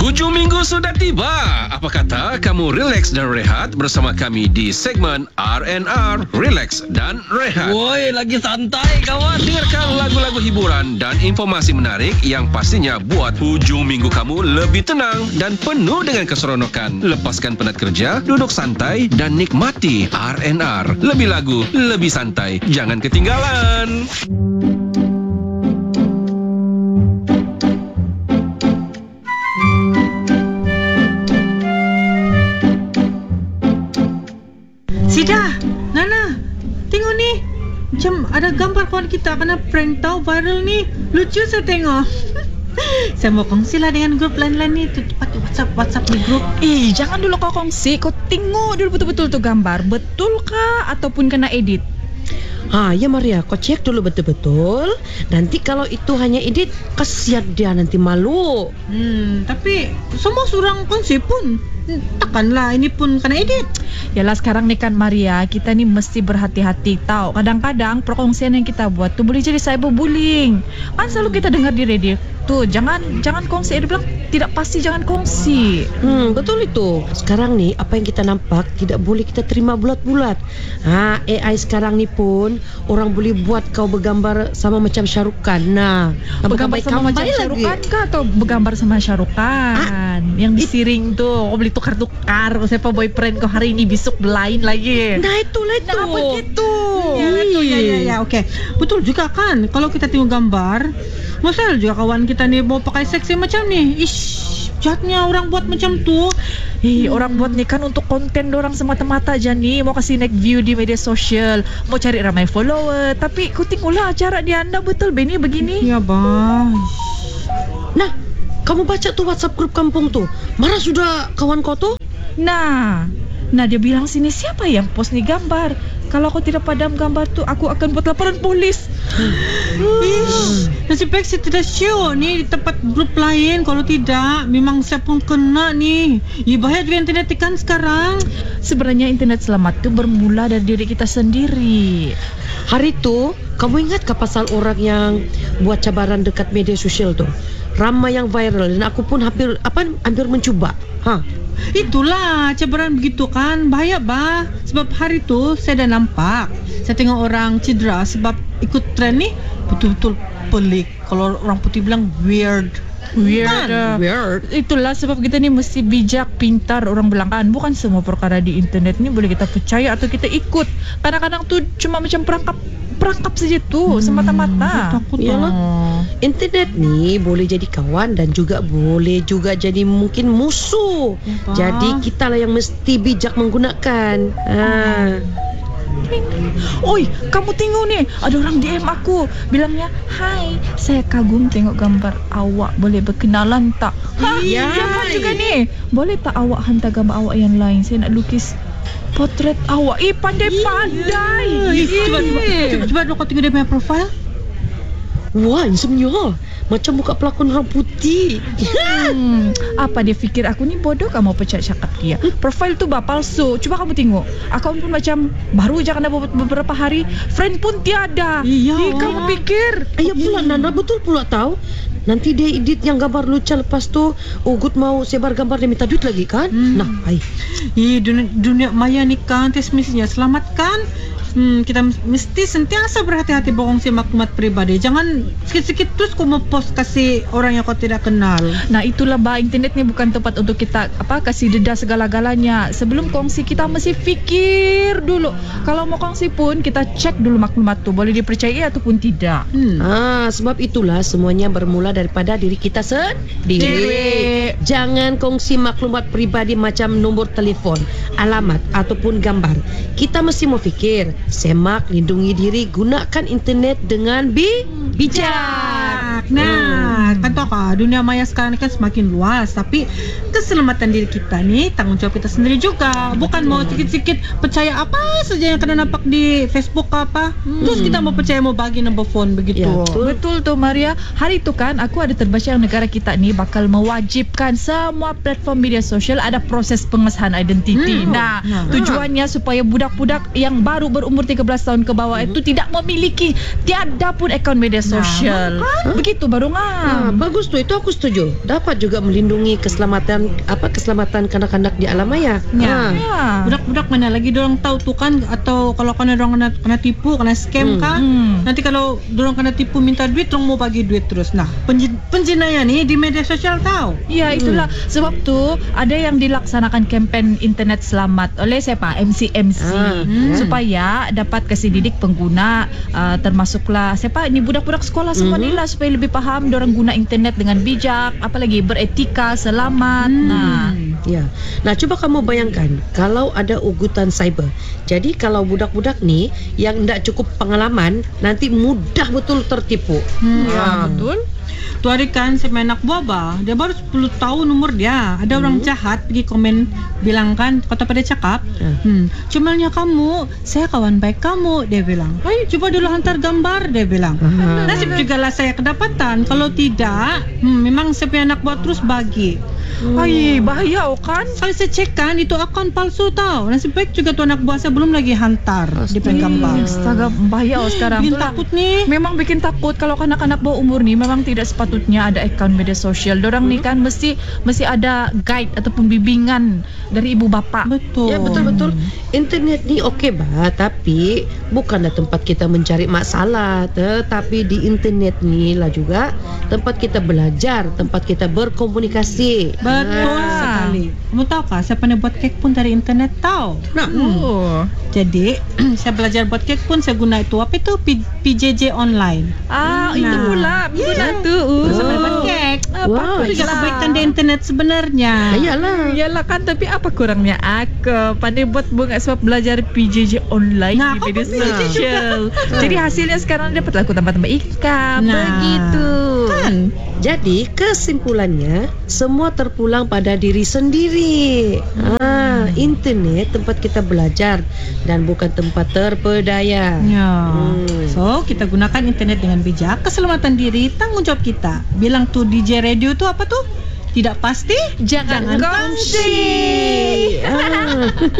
Hujung minggu sudah tiba. Apa kata kamu relax dan rehat bersama kami di segmen R&R, Relax dan Rehat. Woi, lagi santai kawan. Dengarkan lagu-lagu hiburan dan informasi menarik yang pastinya buat hujung minggu kamu lebih tenang dan penuh dengan keseronokan. Lepaskan penat kerja, duduk santai dan nikmati R&R. Lebih lagu, lebih santai. Jangan ketinggalan. Sida, Nana, tengok ni. Macam ada gambar kawan kita kena prank tau, viral ni. Lucu saya tengok. Saya mau kongsilah dengan grup lain-lain ni. Cepat WhatsApp di grup. Jangan dulu kau kongsi. Kau tengok dulu betul-betul tu gambar. Betulkah ataupun kena edit? Ya Maria, kau cek dulu betul-betul. Nanti kalau itu hanya edit, kasihan dia nanti malu. Tapi semua surang kongsi pun takkanlah ini pun kena edit. Yalah sekarang ni kan Maria, kita ni mesti berhati-hati tau. Kadang-kadang perkongsian yang kita buat tu boleh jadi cyberbullying. Kan selalu kita dengar di radio tu, jangan kongsi. Dia bilang tidak pasti jangan kongsi. Betul itu. Sekarang ni apa yang kita nampak tidak boleh kita terima bulat-bulat. AI sekarang ni pun orang boleh buat kau bergambar sama macam Shah Rukh Khan. Bergambar sama macam Shah Rukh Khan kah atau bergambar sama Shah Rukh Khan? Yang disiring tu, kau boleh tukar-tukar. Siapa boyfriend kau hari ini, besok lain lagi. Itulah itu. Nah, begitu. Ya, okey. Betul juga kan. Kalau kita tengok gambar, masa juga kawan kita ni mau pakai seksi macam ni. Jahatnya orang buat macam tu. Orang buat ni kan untuk konten dorang semata-mata je ni. Mau kasih naik view di media sosial, mau cari ramai follower. Tapi kau tengoklah cara dia anda betul Benny begini. Ya bang. Nah, kamu baca tu WhatsApp grup kampung tu. Marah sudah kawan kau tu? Nah dia bilang sini siapa yang post ni gambar. Kalau aku tidak padam gambar tu, aku akan buat laporan polis. Nasib baik saya tidak show ni di tempat grup lain. Kalau tidak, memang saya pun kena ni. Bahaya juga internet kan sekarang. Sebenarnya internet selamat tu bermula dari diri kita sendiri. Hari tu, kamu ingat ke pasal orang yang buat cabaran dekat media sosial tu? Ramai yang viral dan aku pun hampir mencuba. Itulah cabaran begitu kan. Bahaya bah. Sebab hari tu saya dah nampak. Saya tengok orang cedera sebab ikut trend ni. Betul-betul pelik. Kalau orang putih bilang weird. Weird. Itulah sebab kita ni mesti bijak, pintar. Orang bilang kan, bukan semua perkara di internet ni boleh kita percaya atau kita ikut. Kadang-kadang tu cuma macam perangkap saja tu, semata-mata. Yalah. Internet ni boleh jadi kawan dan juga boleh juga jadi mungkin musuh. Jadi kita lah yang mesti bijak menggunakan. Oi, kamu tengok ni, ada orang DM aku bilangnya, "Hai, saya kagum tengok gambar awak, boleh berkenalan tak?" Siapa juga ni? Boleh tak awak hantar gambar awak yang lain? Saya nak lukis potret awak. Pandai. Cuba kau tengok dia punya profile. Wah, handsome-nya. Macam muka pelakon orang putih. Apa dia fikir aku ni bodoh? Kamu percaya cakap dia. Profil tu palsu. Cuba kamu tengok. Akaun pun macam baru je kena beberapa hari. Friend pun tiada. Kamu fikir? Ya pula Nana, betul pula tahu. Nanti dia edit yang gambar lucu, lepas tu Ugut mau sebar gambar dia minta duit lagi kan? Dunia maya ni kan mestinya selamatkan. Kita mesti sentiasa berhati-hati berkongsi maklumat peribadi. Jangan sikit-sikit terus kau mau post kasih orang yang kau tidak kenal. Nah itulah internet ni bukan tempat untuk kita kasih dedah segala-galanya. Sebelum kongsi kita mesti fikir dulu. Kalau mau kongsi pun kita cek dulu maklumat tu boleh dipercayai ataupun tidak. Sebab itulah semuanya bermula daripada diri kita sendiri. Jangan kongsi maklumat peribadi macam nombor telefon, alamat ataupun gambar. Kita mesti mau fikir, semak, lindungi diri, gunakan internet dengan bijak. Kan tahu dunia maya sekarang ni kan semakin luas, tapi keselamatan diri kita ni tanggung jawab kita sendiri juga. Bukan mau sikit-sikit percaya apa saja yang kena nampak di Facebook apa. Terus kita mau percaya mau bagi nombor phone begitu. Betul tu Maria. Hari tu kan aku ada terbaca yang negara kita ni bakal mewajibkan semua platform media sosial ada proses pengesahan identiti. Tujuannya supaya budak-budak yang baru berumur 13 tahun ke bawah itu tidak memiliki tiada pun akaun media sosial. begitu baru Bagus tuh, itu aku setuju. Dapat juga melindungi keselamatan kanak-kanak di alam maya. Ya. Budak-budak mana lagi dorang tahu tuh kan, atau kalau dorang kena tipu, kena scam kan. Nanti kalau dorang kena tipu minta duit, dorang mau bagi duit terus. Nah, penjenayah nih di media sosial tahu. Ya itulah sebab tu ada yang dilaksanakan kempen internet selamat oleh siapa? MCMC supaya dapat kasih didik pengguna, termasuklah siapa ini budak-budak sekolah semua ni lah, supaya lebih faham dorang guna internet dengan bijak, apalagi beretika, selamat. Ya. Nah, coba kamu bayangkan kalau ada ugutan cyber. Jadi kalau budak-budak ni yang tidak cukup pengalaman, nanti mudah betul tertipu. Betul. Tu hari kan saya main anak buah dia baru 10 tahun umur dia. Ada orang jahat pergi komen bilang kan, kata pada cakap, cumannya kamu, saya kawan baik kamu, dia bilang. Coba dulu hantar gambar, dia bilang. Nasib juga lah saya kedapatan. Kalau tidak, memang saya punya anak buah terus bagi. Bahaya kan? Kalau saya cek kan itu akun palsu tau. Nasib baik juga tu anak buah saya belum lagi hantar di gambar. Astaga, bahaya sekarang. Bikin takut nih. Memang bikin takut kalau kanak-kanak bawah umur ni memang tidak sepatutnya ada akaun media sosial. Dorang ni kan mesti ada guide ataupun bimbingan dari ibu bapa. Betul. Ya, betul-betul. Internet ni okey tapi bukanlah tempat kita mencari masalah, tetapi di internet ni lah juga tempat kita belajar, tempat kita berkomunikasi. Betul sekali. Kamu tahu kah, saya pernah buat kek pun dari internet tahu. Jadi saya belajar buat kek pun saya guna itu PJJ online. Itu pula guna tu. Saya buat kek. Itu juga kebaikan di internet sebenarnya. Yalah kan, tapi apa kurangnya aku pandai buat bunga sebab belajar PJJ online di media sosial. Jadi hasilnya sekarang dapatlah aku tambah-tambah income. Begitu kan. Jadi kesimpulannya semua terpulang pada diri sendiri. Internet tempat kita belajar dan bukan tempat terpedaya. So kita gunakan internet dengan bijak. Keselamatan diri tanggung jawab kita. Bilang tuh DJ radio tuh apa tuh? Tidak pasti, jangan kongsi.